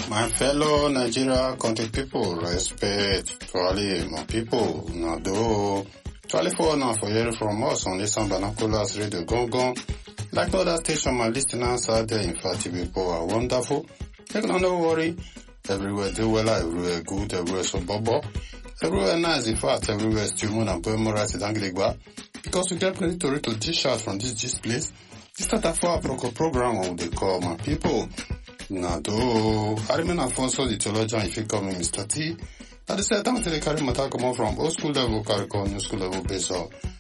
My fellow Nigeria country people, respect to all my people. Now do 24 now for hearing from us on this Banacolas Radio Gongon. Like no other station, my listeners out there, in fact, people are wonderful. Take no worry. Everywhere do well, everywhere good, everywhere so bubble. Everywhere nice, in fact, everywhere still moon and poem rice and angligba. Because we get plenty to dish out from this place. This start a for a program of the call my people. Now do I remain Alfonso the theologian if you call me Mr. T. At the same time, I carry my talk more from old school level, carry new school level based on